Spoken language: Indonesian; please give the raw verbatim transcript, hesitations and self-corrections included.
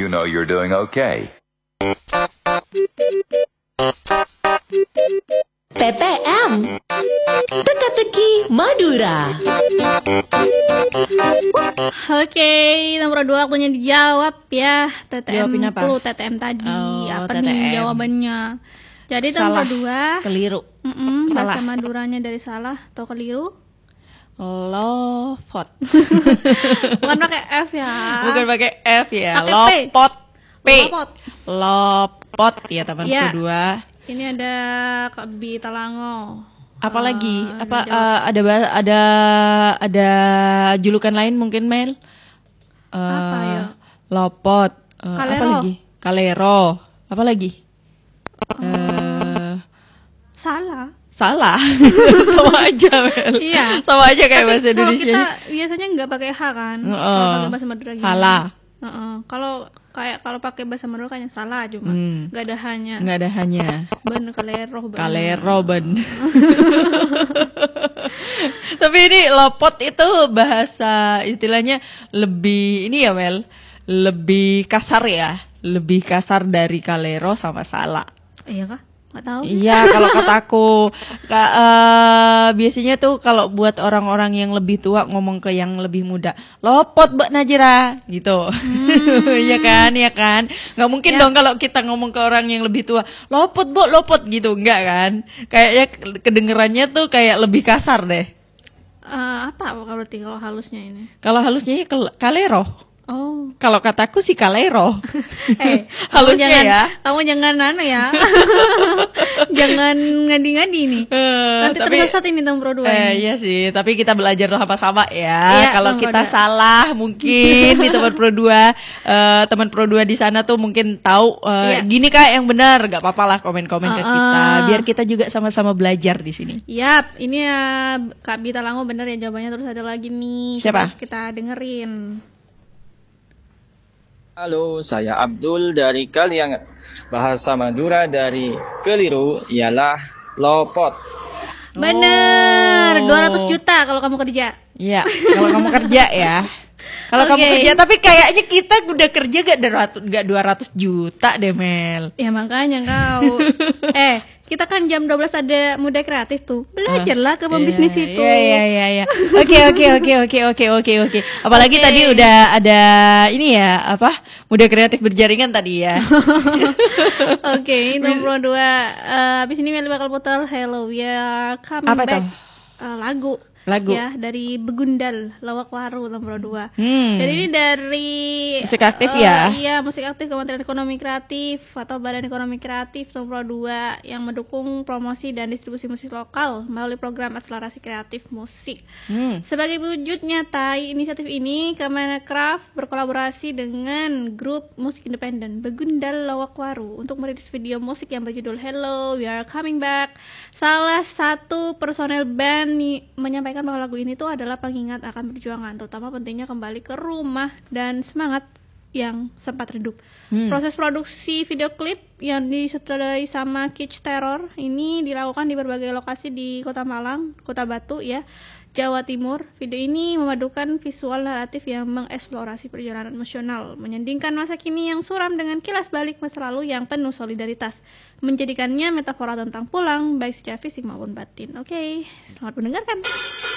you know you're doing okay. T T M Teka-teki Madura. Oke, nomor dua waktunya dijawab ya. T T M Jawabin apa? tuh T T M tadi. Oh, apa T T M. nih jawabannya? Jadi nomor Salah. dua. Keliru. Mm-mm, Salah. bahasa Maduranya dari salah atau keliru? Lovot. Bukan pakai F ya. Bukan pakai F ya. Pakai P. Lopot. P. Lopot. Lopot ya teman Ya. kedua. Ini ada Kak Bi Talango. Apa Eh, lagi? Apa jawab. eh, ada ba- ada ada julukan lain mungkin Mel? Eh, Apa ya? Lopot. Eh, apa Kalero. lagi? Kalero. Apa lagi? Eh, Salah. salah. Sama aja Mel. Iya. Sama aja kayak Tapi bahasa kalau Indonesia. kita biasanya nggak pakai H kan? Heeh. Kalau pakai bahasa Madura gimana? Salah. Heeh. Kalau kayak kalau pakai bahasa Madura kan yang salah cuma Hmm. nggak ada hanya. Nggak ada hanya. Ben kalero ben. Kalero ben. Tapi ini lopot itu bahasa istilahnya lebih ini ya Mel, lebih kasar ya, lebih kasar dari kalero sama salah. Iya kah? Nggak tahu. Iya kalau kataku Ka- eh, biasanya tuh kalau buat orang-orang yang lebih tua ngomong ke yang lebih muda, lopot Mbak Najira gitu. Iya kan, ya kan. Nggak mungkin Ya. dong kalau kita ngomong ke orang yang lebih tua, lopot Bu, lopot gitu, enggak kan? Kayaknya kedengerannya tuh kayak lebih kasar deh. Eh, apa kalau berarti kalau halusnya ini? Kalau halusnya kel- kalero. Oh. Kalau kataku sih kalero. Eh, kamu Halusnya jangan, ya. Kamu jangan anu ya. Jangan ngadi-ngadi nih. Eh, Nanti tapi- tersesat ini nomor dua Eh, ini. iya sih, tapi kita belajar sama-sama ya. Iya, Kalau Bang kita Roda. salah mungkin di teman pro dua, eh, teman pro dua di sana tuh mungkin tahu eh, Iya. gini Kak yang benar, gak apa-apa lah komen-komen ke Uh-uh. kita biar kita juga sama-sama belajar di sini. Yap, ini ya Kak Bi Talango bener ya jawabannya, terus ada lagi nih. Siapa? Coba kita dengerin. Halo, saya Abdul dari Kaliangan. Bahasa Madura dari keliru ialah lopot. Bener, Oh. dua ratus juta kalau kamu kerja. Iya, kalau kamu kerja ya. Kalau kamu Oke. kerja, tapi kayaknya kita udah kerja gak dua ratus, gak dua ratus juta deh Mel. Ya makanya kau. eh, kita kan jam dua belas ada Muda Kreatif tuh. Belajarlah ke pembisnis Iya, itu. Iya iya iya iya. Oke oke oke oke oke oke oke. Apalagi Oke. tadi udah ada ini ya, apa? Muda kreatif berjaringan tadi ya. Oke, nomor dua. Eh, habis ini Meli bakal putar Hello We Are Coming Apa Back. tuh? Eh, lagu. Lagu. Ya, dari Begundal, Lawak Waru nomor dua. Hmm. Jadi ini dari Musik aktif eh, ya? Iya, musik aktif Kementerian Ekonomi Kreatif atau Badan Ekonomi Kreatif nomor dua yang mendukung promosi dan distribusi musik lokal melalui program akselerasi kreatif musik. Hmm. Sebagai wujud nyata inisiatif ini, Kemenkraf berkolaborasi dengan grup musik independen Begundal Lawak Waru untuk merilis video musik yang berjudul Hello We Are Coming Back. Salah satu personel band ni- menyampaikan bahwa lagu ini tuh adalah pengingat akan perjuangan, terutama pentingnya kembali ke rumah dan semangat yang sempat redup. Hmm. Proses produksi video klip yang disutradarai sama Kitsch Terror ini dilakukan di berbagai lokasi di Kota Malang, Kota Batu ya, Jawa Timur. Video ini memadukan visual naratif yang mengeksplorasi perjalanan emosional, menyandingkan masa kini yang suram dengan kilas balik masa lalu yang penuh solidaritas, menjadikannya metafora tentang pulang baik secara fisik maupun batin. Oke, selamat mendengarkan.